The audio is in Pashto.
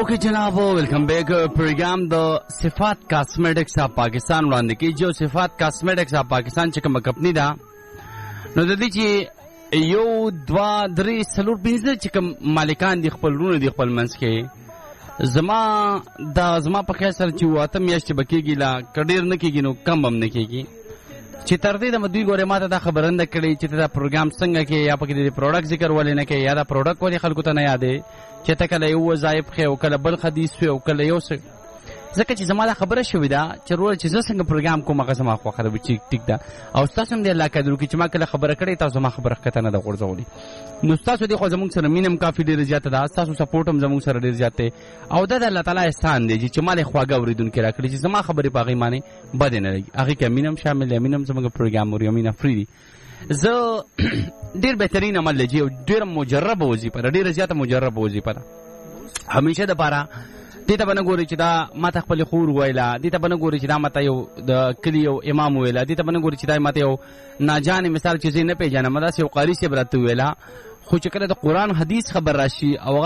اوکے جناب ویلکم بیک پروګرام د صفات کاسمیټکس اف پاکستان وړاندې کی جو صفات کاسمیټکس اف پاکستان چې کوم کمپنی دا نو د دې چې یو 2 3 4 5 چې کوم مالکان دي خپل رونه دي خپل منځ کې زما په خیال سره چې واته میاشتې بکیږي لا کډیر نه کیږي نو کم هم نه کیږي چې تر دې د مدوی ګوره ماته دا خبرنده کړي چې دا پروګرام څنګه کې یا پکې د پروډکټ ذکر ولې نه کې یا دا پروډکټ ولې خلکو ته نه یادې چې ته کله یو وظایف خې او کله بل حدیث او کله یو څه ځکه چې زما دا خبره شوې ده چې ورور چې زه څنګه پروګرام کوم هغه زما خو خبره چې ټیک ده او تاسو هم دې الله قدر وکړي چې ما کله خبره کړې تاسو ما خبره کته نه د غورځولې نو تاسو دې خو زموږ سره مینم کافي ډېر زیات ده تاسو سپورټ هم زموږ سره ډېر زیات دی او دا د الله تعالی احسان دی چې مالې خواږه اوریدونکو راکړي چې زما خبرې په هغې معنی بد نه لګي هغې کې مینم شامل دی مینم زموږ پروګرام وري مینه فری دی زه ډېر بهترین عمل لجی او ډېر مجربه وظیفه ده ډېره زیاته مجربه وظیفه ده همیشه دپاره دې ته به نه ګورې چې دا ما ته خپلې خور وویله دې ته به نه ګورې چې دا ما ته یو د کلي یو امام وویله دې ته به نه ګورې چې دا ما ته یو ناجانې مثال چې زه نه پېژنم داسې یو قاري صاحب راته وویله خو چې کله د قرآن حدیث خبر راشي او